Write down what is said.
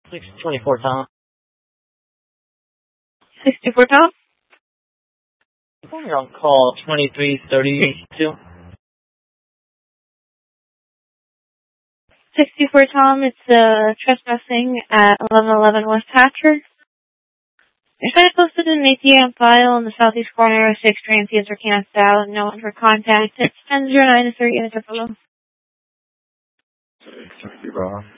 624 Tom. 64 Tom? You're on call 2332. 64 Tom, it's trespassing at 1111 West Hatcher. Your site posted an ATM file in the southeast corner of 6 transients were cast out. No one for contact. It's 1009 to 30 minutes below. Thank you, Rob.